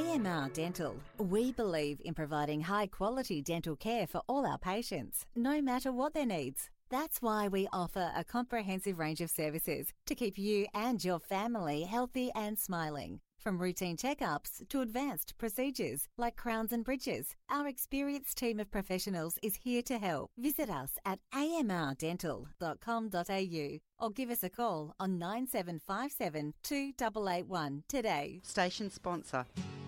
AMR Dental. We believe in providing high-quality dental care for all our patients, no matter what their needs. That's why we offer a comprehensive range of services to keep you and your family healthy and smiling. From routine checkups to advanced procedures like crowns and bridges, our experienced team of professionals is here to help. Visit us at amrdental.com.au or give us a call on 9757 2881 today. Station sponsor.